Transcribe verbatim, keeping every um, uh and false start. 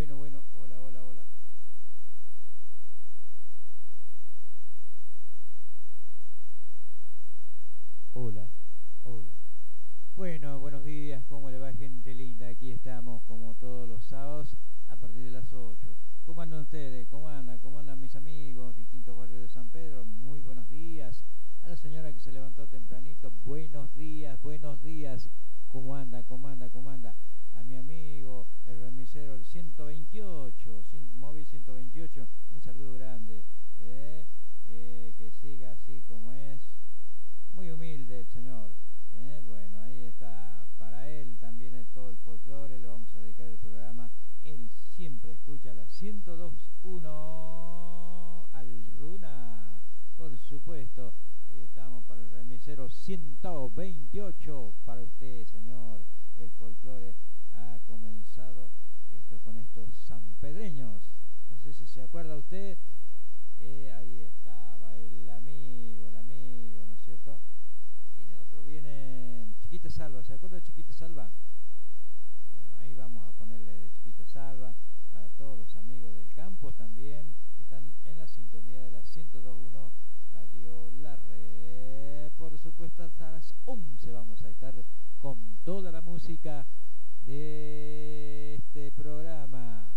Bueno, bueno, hola, hola, hola. Hola, hola. Bueno, buenos días, ¿cómo le va gente linda? Aquí estamos como todos los sábados a partir de las ocho. ¿Cómo andan ustedes? ¿Cómo andan? ¿Cómo andan mis amigos? Distintos barrios de San Pedro. Muy buenos días. A la señora que se levantó tempranito, buenos días, buenos días. ¿Cómo anda? ¿Cómo anda? ¿Cómo anda? A mi amigo, el remisero, el ciento veintiocho, cien- móvil ciento veintiocho, un saludo grande. ¿eh? Eh, que siga así como es. Muy humilde el señor. ¿eh? Bueno, ahí está. Para él también es todo el folclore. Le vamos a dedicar el programa. Él siempre escucha la ciento dos punto uno al Runa. Por supuesto. Ahí estamos para el remisero ciento veintiocho. Para usted, señor. El folclore ha comenzado esto con estos sanpedreños. No sé si se acuerda usted. Eh, ahí estaba el amigo, el amigo, ¿no es cierto? Viene otro, viene Chiquita Salva, ¿se acuerda de Chiquita Salva? Bueno, ahí vamos a ponerle de Chiquita Salva para todos los amigos del campo también, que están en la sintonía de la ciento dos punto uno Radio La Red. Por supuesto, hasta las once vamos a estar con toda la música de este programa.